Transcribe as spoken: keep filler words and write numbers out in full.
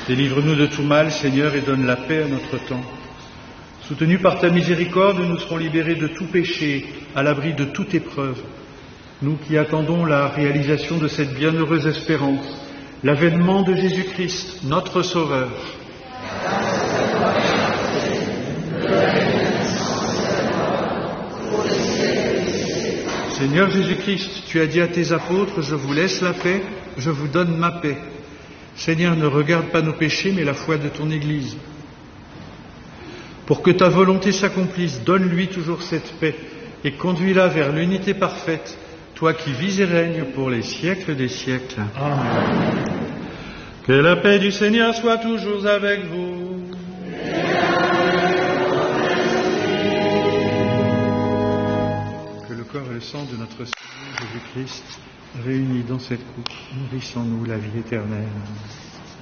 Délivre-nous de tout mal, Seigneur, et donne la paix à notre temps. Soutenus par ta miséricorde, nous serons libérés de tout péché, à l'abri de toute épreuve. Nous qui attendons la réalisation de cette bienheureuse espérance, l'avènement de Jésus-Christ, notre Sauveur. Seigneur Jésus-Christ, tu as dit à tes apôtres, je vous laisse la paix, je vous donne ma paix. Seigneur, ne regarde pas nos péchés, mais la foi de ton Église. Pour que ta volonté s'accomplisse, donne-lui toujours cette paix et conduis-la vers l'unité parfaite, toi qui vis et règnes pour les siècles des siècles. Amen. Que la paix du Seigneur soit toujours avec vous. Que le corps et le sang de notre Seigneur Jésus-Christ, réunis dans cette coupe, nourrissons-nous la vie éternelle.